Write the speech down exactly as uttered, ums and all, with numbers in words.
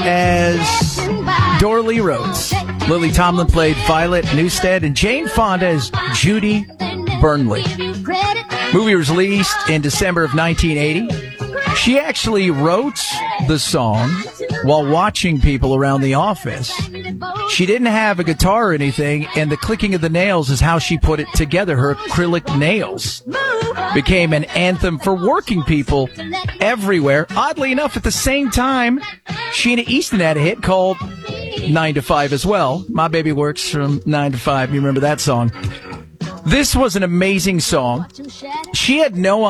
as Dorley Rhodes. Lily Tomlin played Violet Newstead, and Jane Fonda as Judy Burnley. Movie was released in December of nineteen eighty. She actually wrote the song while watching people around the office. She didn't have a guitar or anything, and the clicking of the nails is how she put it together. Her acrylic nails became an anthem for working people everywhere. Oddly enough, at the same time, Sheena Easton had a hit called nine to five as well. My Baby Works from nine to five. You remember that song? This was an amazing song. She had no